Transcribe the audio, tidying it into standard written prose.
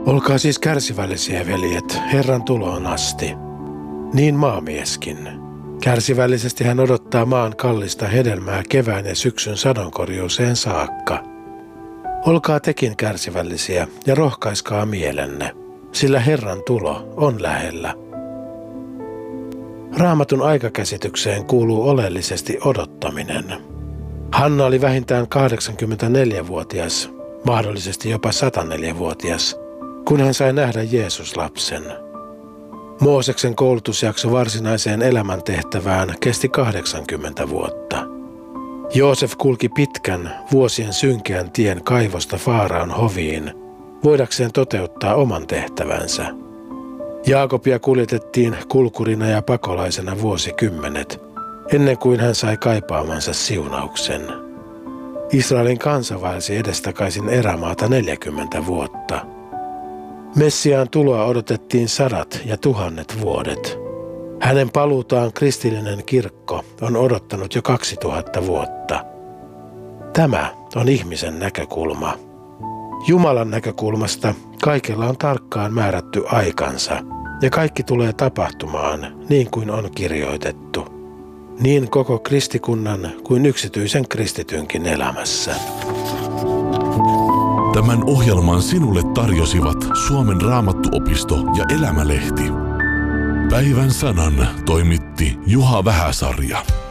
Olkaa siis kärsivällisiä, veljet, Herran tuloon asti. Niin maamieskin. Kärsivällisesti hän odottaa maan kallista hedelmää kevään ja syksyn sadonkorjuuseen saakka. Olkaa tekin kärsivällisiä ja rohkaiskaa mielenne, sillä Herran tulo on lähellä. Raamatun aikakäsitykseen kuuluu oleellisesti odottaminen. Hanna oli vähintään 84-vuotias, mahdollisesti jopa 104-vuotias, kun hän sai nähdä Jeesus-lapsen. Mooseksen koulutusjakso varsinaiseen elämäntehtävään kesti 80 vuotta. Joosef kulki pitkän, vuosien synkeän tien kaivosta Faaraon hoviin, voidakseen toteuttaa oman tehtävänsä. Jaakobia kuljetettiin kulkurina ja pakolaisena vuosikymmenet, ennen kuin hän sai kaipaamansa siunauksen. Israelin kansa vaelsi edestakaisin erämaata 40 vuotta. Messiaan tuloa odotettiin 100 ja 1000 vuodet. Hänen paluutaan kristillinen kirkko on odottanut jo 2000 vuotta. Tämä on ihmisen näkökulma. Jumalan näkökulmasta kaikella on tarkkaan määrätty aikansa ja kaikki tulee tapahtumaan niin kuin on kirjoitettu. Niin koko kristikunnan kuin yksityisen kristitynkin elämässä. Tämän ohjelman sinulle tarjosivat Suomen Raamattuopisto ja Elämälehti. Päivän sanan toimitti Juha Vähäsarja.